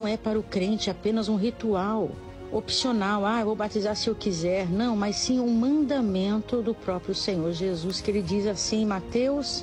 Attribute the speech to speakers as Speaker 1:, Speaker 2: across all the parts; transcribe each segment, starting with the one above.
Speaker 1: é para o crente apenas um ritual opcional. Eu vou batizar se eu quiser. Não, mas sim um mandamento do próprio Senhor Jesus, que ele diz assim em Mateus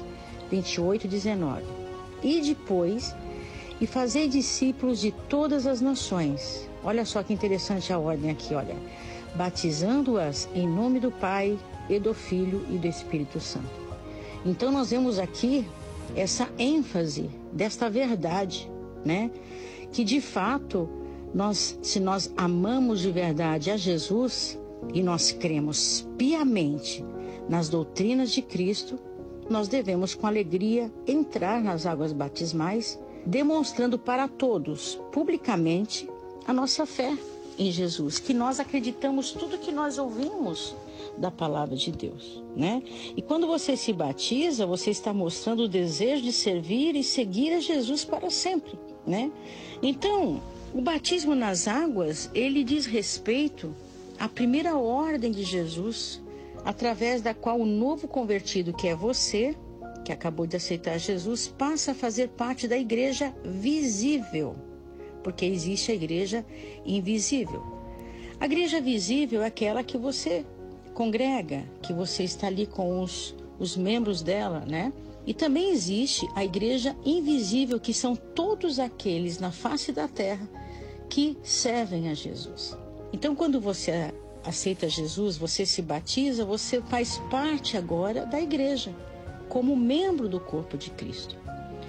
Speaker 1: 28:19. E depois, e fazei discípulos de todas as nações. Olha só que interessante a ordem aqui, olha. Batizando-as em nome do Pai e do Filho e do Espírito Santo. Então nós vemos aqui essa ênfase desta verdade, né? Que de fato, se nós amamos de verdade a Jesus e nós cremos piamente nas doutrinas de Cristo, nós devemos com alegria entrar nas águas batismais, demonstrando para todos, publicamente, a nossa fé em Jesus, que nós acreditamos tudo que nós ouvimos da palavra de Deus, né? E quando você se batiza, você está mostrando o desejo de servir e seguir a Jesus para sempre, né? Então, o batismo nas águas, ele diz respeito à primeira ordem de Jesus, através da qual o novo convertido, que é você, que acabou de aceitar Jesus, passa a fazer parte da igreja visível, porque existe a igreja invisível. A igreja visível é aquela que você congrega, que você está ali com os membros dela, né? E também existe a igreja invisível, que são todos aqueles na face da terra que servem a Jesus. Então, quando você aceita Jesus, você se batiza, você faz parte agora da igreja, como membro do corpo de Cristo.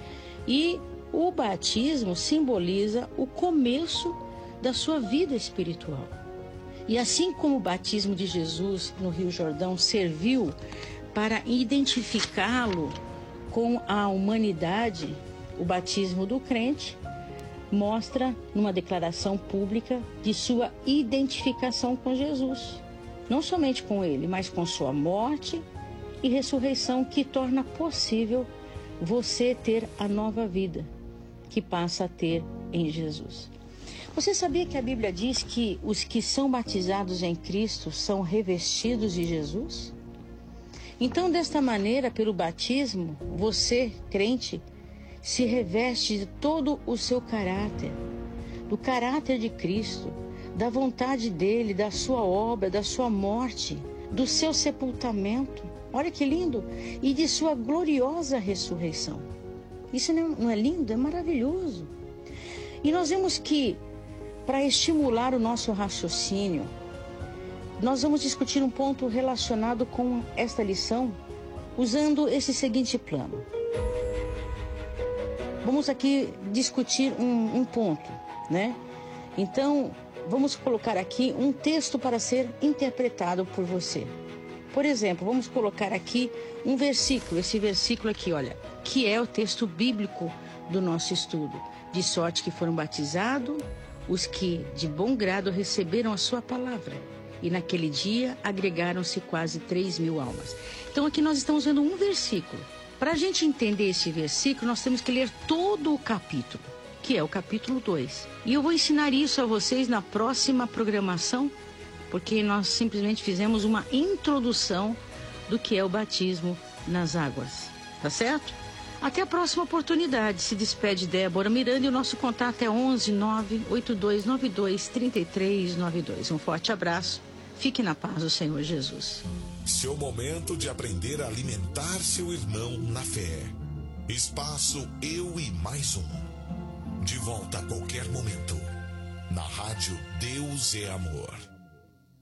Speaker 1: E o batismo simboliza o começo da sua vida espiritual. E assim como o batismo de Jesus no Rio Jordão serviu para identificá-lo com a humanidade, o batismo do crente mostra numa declaração pública de sua identificação com Jesus. Não somente com ele, mas com sua morte e ressurreição, que torna possível você ter a nova vida que passa a ter em Jesus. Você sabia que a Bíblia diz que os que são batizados em Cristo são revestidos de Jesus? Então, desta maneira, pelo batismo, você, crente, se reveste de todo o seu caráter, do caráter de Cristo, da vontade dele, da sua obra, da sua morte, do seu sepultamento. Olha que lindo! E de sua gloriosa ressurreição. Isso não é lindo? É maravilhoso. E nós vemos que, para estimular o nosso raciocínio, nós vamos discutir um ponto relacionado com esta lição, usando esse seguinte plano. Vamos aqui discutir um ponto, né? Então, vamos colocar aqui um texto para ser interpretado por você. Por exemplo, vamos colocar aqui um versículo, esse versículo aqui, olha, que é o texto bíblico do nosso estudo. De sorte que foram batizados os que de bom grado receberam a sua palavra. E naquele dia agregaram-se quase 3.000 almas. Então aqui nós estamos vendo um versículo. Para a gente entender esse versículo, nós temos que ler todo o capítulo, que é o capítulo 2. E eu vou ensinar isso a vocês na próxima programação, porque nós simplesmente fizemos uma introdução do que é o batismo nas águas. Tá certo? Até a próxima oportunidade. Se despede Débora Miranda e o nosso contato é 11 98292 3392. Um forte abraço. Fique na paz do Senhor Jesus.
Speaker 2: Seu momento de aprender a alimentar seu irmão na fé. Espaço Eu e Mais Um. De volta a qualquer momento. Na rádio Deus é Amor.